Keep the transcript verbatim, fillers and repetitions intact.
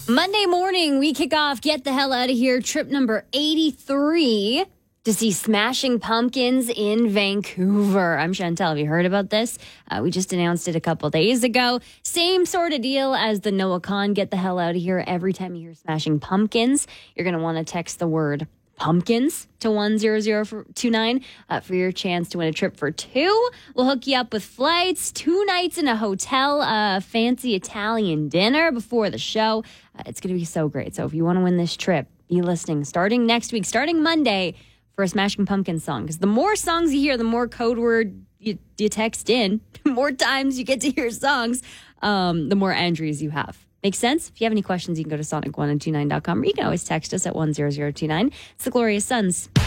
Monday morning, we kick off Get the Hell Out of Here, trip number eighty-three to see Smashing Pumpkins in Vancouver. I'm Chantel. Have you heard about this? Uh, we just announced it a couple days ago. Same sort of deal as the Noah Kahan Get the Hell Out of Here. Every time you hear Smashing Pumpkins, you're going to want to text the word pumpkins to one zero zero two nine uh, for your chance to win a trip for two. We'll hook you up with flights, two nights in a hotel, a uh, fancy Italian dinner before the show. Uh, it's going to be so great. So if you want to win this trip, be listening starting next week, starting Monday, for a Smashing Pumpkins song. Because the more songs you hear, the more code word you, you text in, more times you get to hear songs, um, the more entries you have. Makes sense? If you have any questions, you can go to sonic one two nine dot com, or you can always text us at one zero zero two nine. It's the Glorious Sons.